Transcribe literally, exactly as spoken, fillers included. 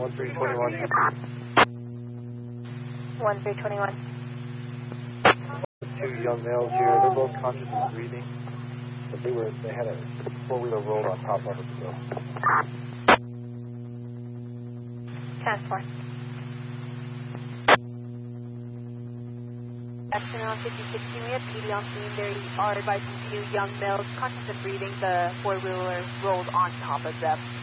one three twenty-one. one three twenty-one. Two young males here. They're both conscious and breathing, but they were they had a four-wheeler rolled on top of it. So. Transport. Action on fifty-six unit, P D on scene. There are advising two young males conscious and breathing. The four-wheeler rolled on top of them.